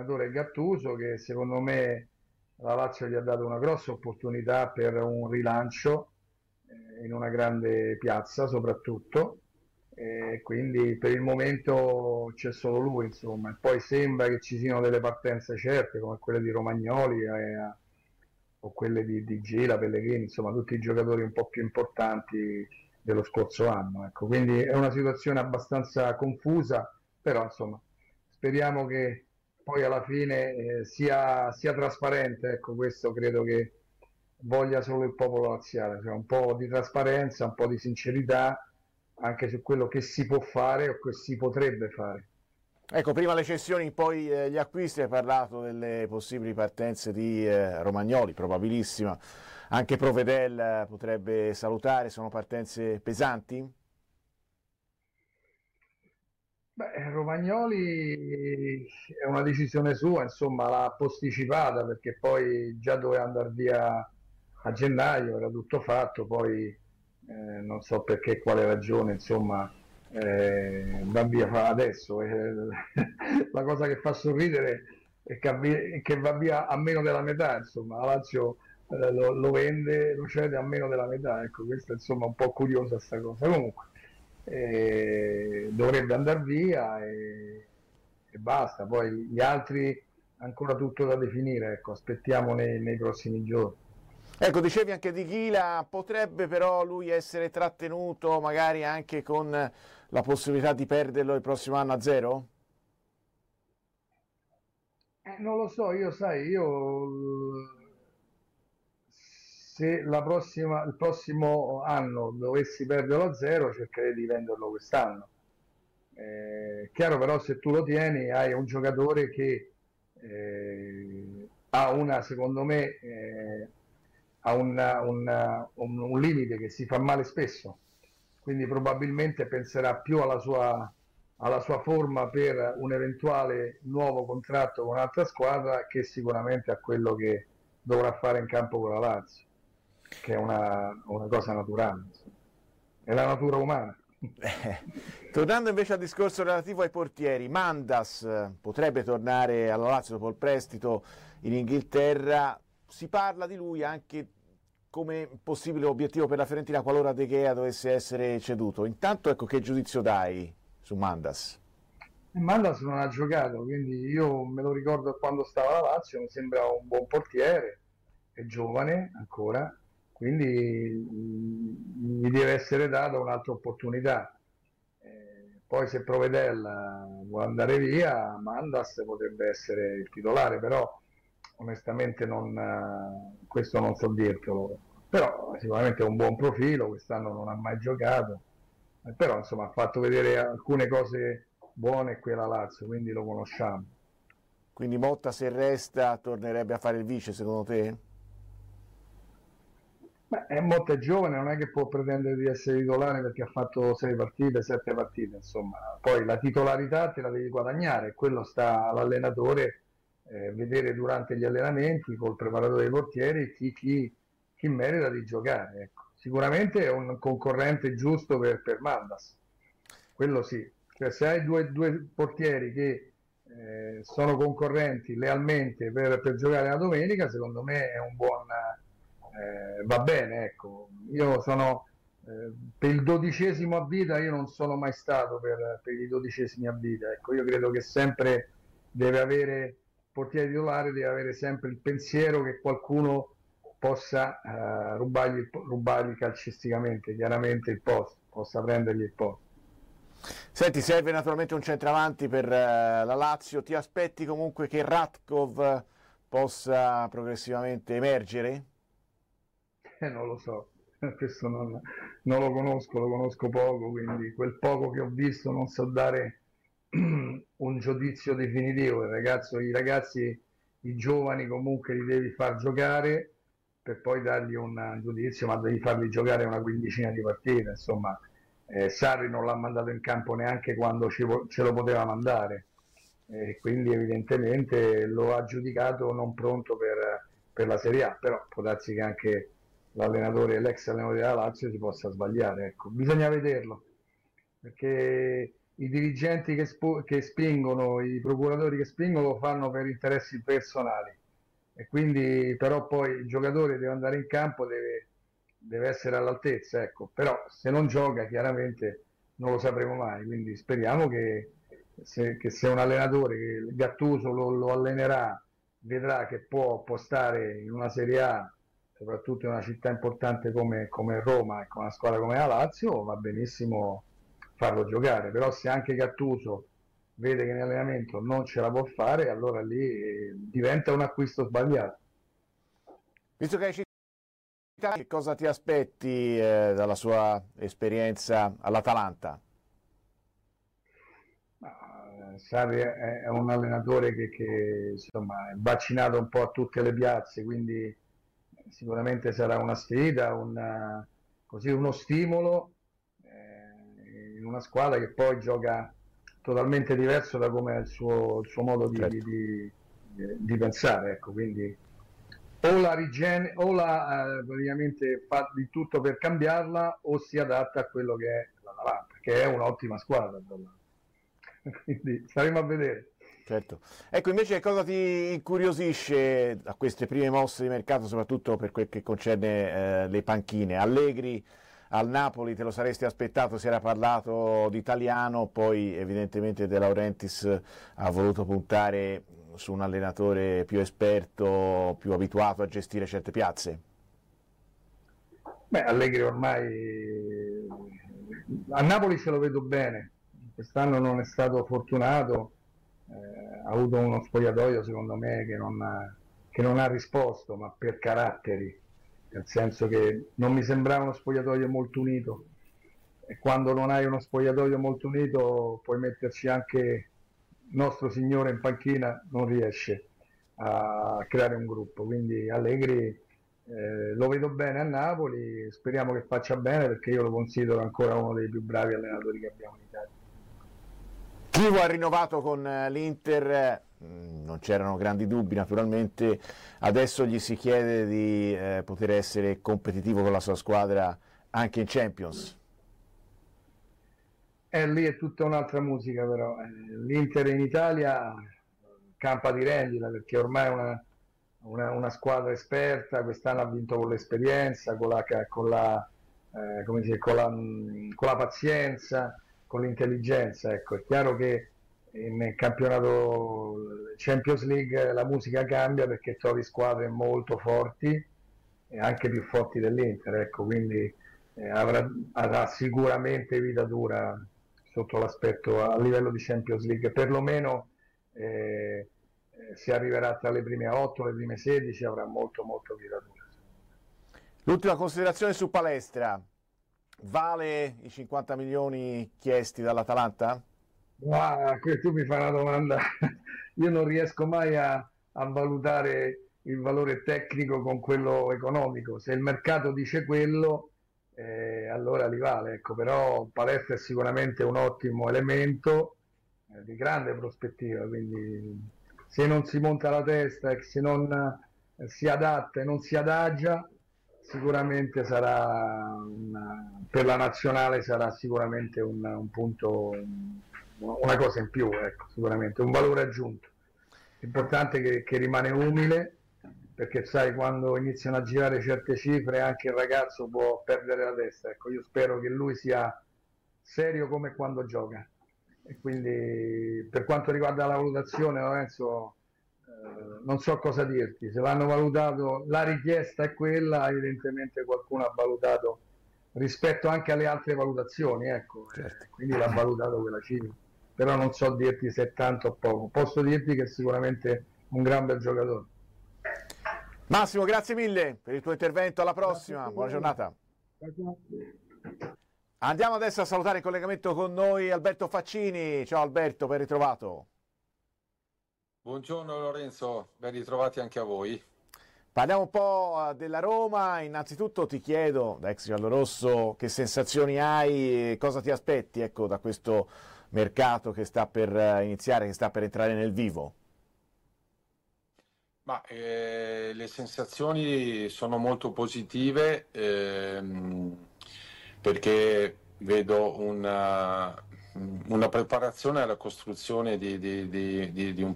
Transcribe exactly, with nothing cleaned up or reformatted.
l'allenatore Gattuso, che secondo me la Lazio gli ha dato una grossa opportunità per un rilancio eh, in una grande piazza soprattutto, e quindi per il momento c'è solo lui, insomma, e poi sembra che ci siano delle partenze certe come quelle di Romagnoli eh, o quelle di, di Gila, Pellegrini, insomma tutti i giocatori un po' più importanti dello scorso anno, ecco. Quindi è una situazione abbastanza confusa, però insomma speriamo che poi alla fine eh, sia, sia trasparente, ecco, questo credo che voglia solo il popolo laziale, cioè un po' di trasparenza, un po' di sincerità anche su quello che si può fare o che si potrebbe fare. Ecco, prima le cessioni, poi eh, gli acquisti, hai parlato delle possibili partenze di eh, Romagnoli, probabilissima, anche Provedel eh, potrebbe salutare, sono partenze pesanti? Beh, Romagnoli è una decisione sua, insomma, l'ha posticipata perché poi già doveva andare via a gennaio, era tutto fatto, poi eh, non so perché, quale ragione, insomma, eh, va via fa- adesso. Eh, la cosa che fa sorridere è che, avvi- che va via a meno della metà, insomma, la Lazio eh, lo, lo vende, lo cede a meno della metà, ecco, questa è insomma un po' curiosa sta cosa. Comunque, eh, dovrebbe andare via e, e basta, poi gli altri ancora tutto da definire, ecco, aspettiamo nei, nei prossimi giorni. Ecco, dicevi anche di Ghila, potrebbe però lui essere trattenuto magari anche con la possibilità di perderlo il prossimo anno a zero? Eh, non lo so, io sai, io se la prossima, il prossimo anno dovessi perderlo a zero, cercherei di venderlo quest'anno. Eh, chiaro però se tu lo tieni hai un giocatore che eh, ha una, secondo me, eh, ha una- una- un, un limite che si fa male spesso, quindi probabilmente penserà più alla sua, alla sua forma per un eventuale nuovo contratto con un'altra squadra che sicuramente a quello che dovrà fare in campo con la Lazio, che è una, una cosa naturale, insomma. È la natura umana. Eh, tornando invece al discorso relativo ai portieri, Mandas eh, potrebbe tornare alla Lazio dopo il prestito in Inghilterra, si parla di lui anche come possibile obiettivo per la Fiorentina qualora De Gea dovesse essere ceduto. Intanto ecco che giudizio dai su Mandas? Mandas non ha giocato, quindi io me lo ricordo quando stava alla Lazio, mi sembra un buon portiere, è giovane ancora, quindi mh, gli deve essere data un'altra opportunità. Eh, poi se Provedella vuole andare via, Mandas potrebbe essere il titolare, però onestamente non, eh, questo non so dirtelo. Però sicuramente è un buon profilo, quest'anno non ha mai giocato, eh, però insomma ha fatto vedere alcune cose buone qui alla Lazio, quindi lo conosciamo. Quindi Motta se resta tornerebbe a fare il vice secondo te? Beh, è molto giovane, non è che può pretendere di essere titolare perché ha fatto sei partite, sette partite, insomma. Poi la titolarità te la devi guadagnare, quello sta all'allenatore eh, vedere durante gli allenamenti col preparatore dei portieri chi, chi- chi merita di giocare. Ecco. Sicuramente è un concorrente giusto per, per Mandas, quello sì. Cioè, se hai due, due portieri che eh, sono concorrenti lealmente per, per giocare la domenica, secondo me è un buon, eh, va bene, ecco. Io sono eh, per il dodicesimo a vita, io non sono mai stato per, per i dodicesimi a vita, ecco. Io credo che sempre deve avere, il portiere titolare deve avere sempre il pensiero che qualcuno possa eh, rubargli, rubargli calcisticamente, chiaramente il posto, possa prendergli il posto. Senti, serve naturalmente un centravanti per eh, la Lazio, ti aspetti comunque che Ratkov possa progressivamente emergere? Eh, non lo so, questo non, non lo conosco, lo conosco poco, quindi quel poco che ho visto non so dare un giudizio definitivo. Il ragazzo, i ragazzi, i giovani comunque li devi far giocare per poi dargli un giudizio, ma devi farli giocare una quindicina di partite. Insomma, eh, Sarri non l'ha mandato in campo neanche quando ci, ce lo poteva mandare, e quindi evidentemente lo ha giudicato non pronto per, per la Serie A, però può darsi che anche l'allenatore, l'ex allenatore della Lazio si possa sbagliare, ecco. Bisogna vederlo, perché i dirigenti che, spo- che spingono, i procuratori che spingono lo fanno per interessi personali e quindi però poi il giocatore deve andare in campo, deve, deve essere all'altezza, ecco. Però se non gioca chiaramente non lo sapremo mai, quindi speriamo che se, che se un allenatore, che Gattuso lo, lo allenerà, vedrà che può, può stare in una Serie A, soprattutto in una città importante come, come Roma e con una squadra come la Lazio, va benissimo farlo giocare, però se anche Gattuso vede che in allenamento non ce la può fare, allora lì eh, diventa un acquisto sbagliato. Visto che hai citato, che cosa ti aspetti eh, dalla sua esperienza all'Atalanta? Sarri è un allenatore che, che insomma, è vaccinato un po' a tutte le piazze, quindi sicuramente sarà una sfida, una, così uno stimolo eh, in una squadra che poi gioca totalmente diverso da come è il suo, il suo modo di, Certo. di, di, di pensare. Ecco, quindi o la, rigene, o la eh, praticamente fa di tutto per cambiarla o si adatta a quello che è l'Atalanta, che è un'ottima squadra. Quindi staremo a vedere. Certo. Ecco, invece cosa ti incuriosisce a queste prime mosse di mercato, soprattutto per quel che concerne eh, le panchine? Allegri al Napoli te lo saresti aspettato, si era parlato di Italiano, poi evidentemente De Laurentiis ha voluto puntare su un allenatore più esperto, più abituato a gestire certe piazze. Beh, Allegri ormai a Napoli ce lo vedo bene, quest'anno non è stato fortunato, eh, ha avuto uno spogliatoio secondo me che non, ha, che non ha risposto, ma per caratteri, nel senso che non mi sembrava uno spogliatoio molto unito e quando non hai uno spogliatoio molto unito puoi metterci anche nostro Signore in panchina, non riesce a creare un gruppo, quindi Allegri eh, lo vedo bene a Napoli, speriamo che faccia bene perché io lo considero ancora uno dei più bravi allenatori che abbiamo in Italia. Chivo ha rinnovato con l'Inter, non c'erano grandi dubbi naturalmente, adesso gli si chiede di eh, poter essere competitivo con la sua squadra anche in Champions. Eh, lì è tutta un'altra musica però, eh, l'Inter in Italia campa di rendita perché ormai è una, una, una squadra esperta, quest'anno ha vinto con l'esperienza, con la, con la, eh, come dice, con la, con la pazienza, con l'intelligenza. Ecco, è chiaro che nel campionato Champions League la musica cambia perché trovi squadre molto forti e anche più forti dell'Inter, ecco, quindi eh, avrà, avrà sicuramente vita dura sotto l'aspetto a livello di Champions League, perlomeno eh, si arriverà tra le prime otto, le prime sedici, avrà molto molto vita dura. L'ultima considerazione su Palestra, vale i cinquanta milioni chiesti dall'Atalanta? Ah, tu mi fai una domanda, io non riesco mai a, a valutare il valore tecnico con quello economico, se il mercato dice quello eh, allora li vale, ecco, però Palestra è sicuramente un ottimo elemento eh, di grande prospettiva, quindi se non si monta la testa e se non eh, si adatta e non si adagia, sicuramente sarà una, per la nazionale sarà sicuramente un, un punto, una cosa in più, ecco, sicuramente un valore aggiunto. L'importante è che, che rimane umile, perché sai quando iniziano a girare certe cifre anche il ragazzo può perdere la testa, ecco, io spero che lui sia serio come quando gioca e quindi per quanto riguarda la valutazione Lorenzo eh, non so cosa dirti, se l'hanno valutato, la richiesta è quella, evidentemente qualcuno ha valutato rispetto anche alle altre valutazioni, ecco, Certo. eh, quindi l'ha valutato quella cifra, però non so dirti se è tanto o poco, posso dirti che è sicuramente un gran bel giocatore. Massimo, grazie mille per il tuo intervento, alla prossima, buona giornata. Andiamo adesso a salutare in collegamento con noi Alberto Faccini. Ciao Alberto, ben ritrovato. Buongiorno Lorenzo, ben ritrovati anche a voi. Parliamo un po' della Roma, innanzitutto ti chiedo, da ex giallorosso, che sensazioni hai e cosa ti aspetti, ecco, da questo mercato che sta per iniziare, che sta per entrare nel vivo? Ma, eh, le sensazioni sono molto positive ehm, perché vedo una, una preparazione alla costruzione di, di, di, di, di un